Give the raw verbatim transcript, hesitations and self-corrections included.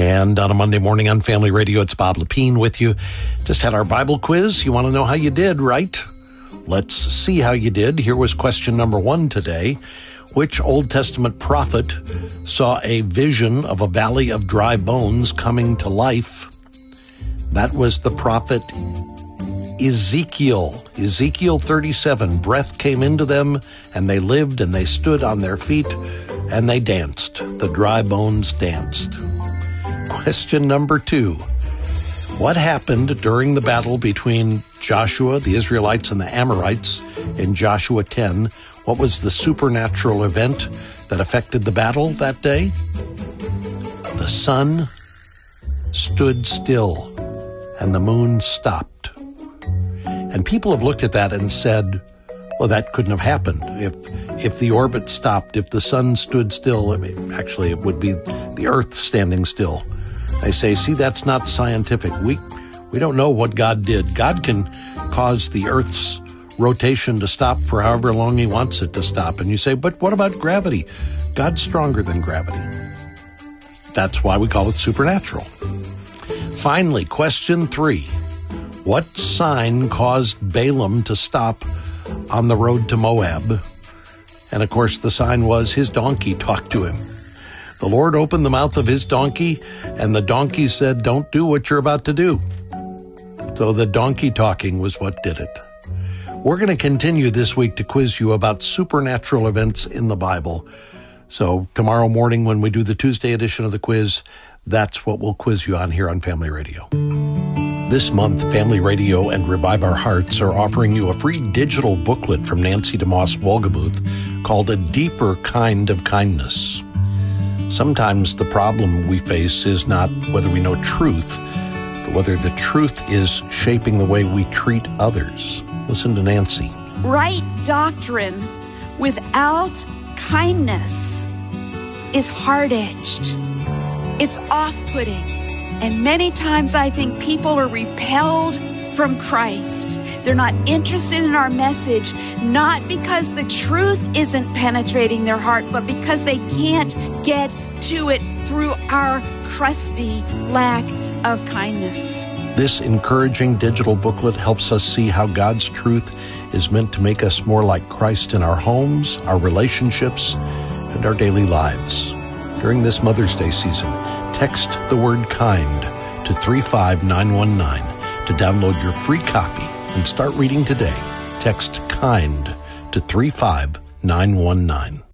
And on a Monday morning on Family Radio, it's Bob Lepine with you. Just had our Bible quiz. You want to know how you did, right? Let's see how you did. Here was question number one today. Which Old Testament prophet saw a vision of a valley of dry bones coming to life? That was the prophet Ezekiel. Ezekiel thirty-seven. Breath came into them, and they lived, and they stood on their feet, and they danced. The dry bones danced. Question number two. What happened during the battle between Joshua, the Israelites, and the Amorites in Joshua ten? What was the supernatural event that affected the battle that day? The sun stood still, and the moon stopped. And people have looked at that and said, well, that couldn't have happened. If if the orbit stopped, if the sun stood still, I mean, actually it would be the earth standing still. I say, see, that's not scientific. We we don't know what God did. God can cause the earth's rotation to stop for however long he wants it to stop. And you say, but what about gravity? God's stronger than gravity. That's why we call it supernatural. Finally, question three. What sign caused Balaam to stop on the road to Moab? And of course, the sign was his donkey talked to him. The Lord opened the mouth of his donkey, and the donkey said, don't do what you're about to do. So the donkey talking was what did it. We're going to continue this week to quiz you about supernatural events in the Bible. So tomorrow morning when we do the Tuesday edition of the quiz, that's what we'll quiz you on here on Family Radio. This month, Family Radio and Revive Our Hearts are offering you a free digital booklet from Nancy DeMoss Wolgemuth called A Deeper Kind of Kindness. Sometimes the problem we face is not whether we know truth, but whether the truth is shaping the way we treat others. Listen to Nancy. Right doctrine without kindness is hard-edged. It's off-putting. And many times I think people are repelled from Christ. They're not interested in our message, not because the truth isn't penetrating their heart, but because they can't get to it through our crusty lack of kindness. This encouraging digital booklet helps us see how God's truth is meant to make us more like Christ in our homes, our relationships, and our daily lives. During this Mother's Day season, text the word kind to three five nine one nine to download your free copy and start reading today. Text kind to three five nine one nine.